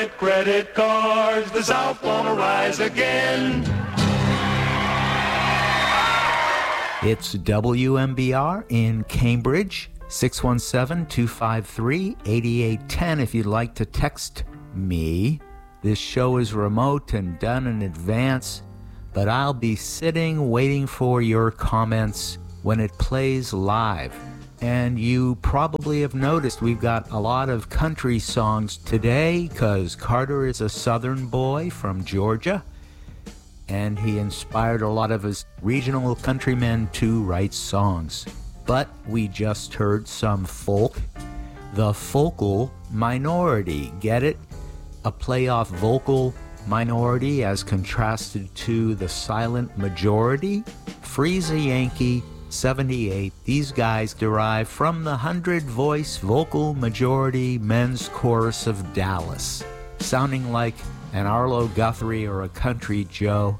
Credit, credit cards, the South wanna rise again. It's WMBR in Cambridge, 617-253-8810 if you'd like to text me. This show is remote and done in advance, but I'll be sitting waiting for your comments when it plays live. And you probably have noticed we've got a lot of country songs today because Carter is a southern boy from Georgia, and he inspired a lot of his regional countrymen to write songs. But we just heard some folk. The Focal Minority, get it? A playoff vocal minority as contrasted to the silent majority. Freeze a Yankee, 78. These guys derive from the 100-voice vocal majority men's chorus of Dallas, sounding like an Arlo Guthrie or a Country Joe,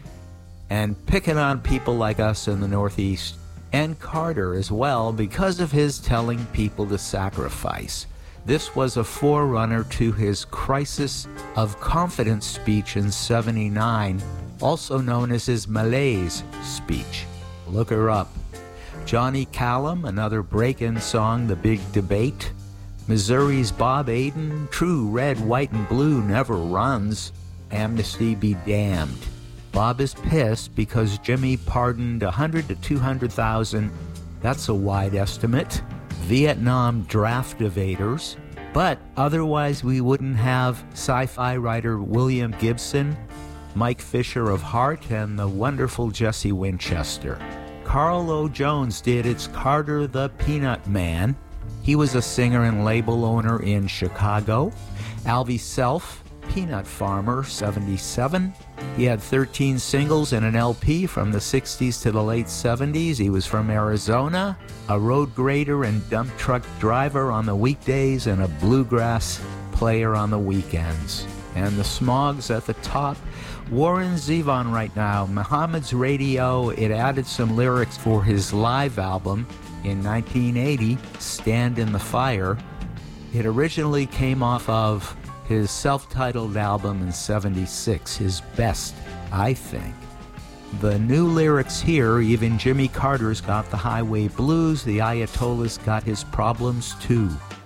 and picking on people like us in the Northeast, and Carter as well because of his telling people to sacrifice. This was a forerunner to his Crisis of Confidence speech in 79, also known as his Malaise speech. Look her up. Johnny Callum, another break-in song, The Big Debate. Missouri's Bob Aiden, True Red, White, and Blue Never Runs. Amnesty Be Damned. Bob is pissed because Jimmy pardoned 100 to 200,000, that's a wide estimate, Vietnam draft evaders. But otherwise we wouldn't have sci-fi writer William Gibson, Mike Fisher of Heart, and the wonderful Jesse Winchester. Carl O. Jones did It's Carter the Peanut Man. He was a singer and label owner in Chicago. Alvy Self, Peanut Farmer, 77. He had 13 singles and an LP from the 60s to the late 70s. He was from Arizona, a road grader and dump truck driver on the weekdays and a bluegrass player on the weekends. And the Smogs at the top. Warren Zevon right now, Muhammad's Radio. It added some lyrics for his live album in 1980, Stand in the Fire. It originally came off of his self-titled album in 76, his best, I think. The new lyrics here, even Jimmy Carter's got the highway blues, the Ayatollah's got his problems too.